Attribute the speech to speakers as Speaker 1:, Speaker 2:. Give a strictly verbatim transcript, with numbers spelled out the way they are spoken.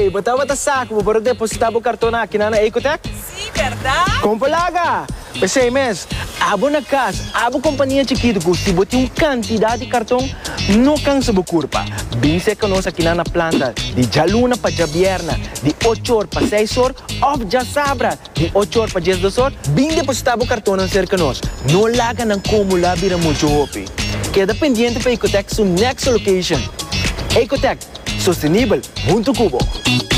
Speaker 1: botava ta saco, para depositar o cartão aqui na Ecotec?
Speaker 2: Sim, verdade?
Speaker 1: Compalaga! Pensei, mas, abo na casa, abo companhia chiquita, que se botar uma quantidade de cartão, não cansa a curva. Bem se conosco aqui na planta, de jaluna para jabierna, de oito horas para seis horas, ou já sabra, de oito horas para dez horas, bem depositar o cartão na cerca nós. Não laga não como lá vira muito hopi. Queda pendiente para Ecotec, sua next location. Ecotec, sustentável, muito cubo.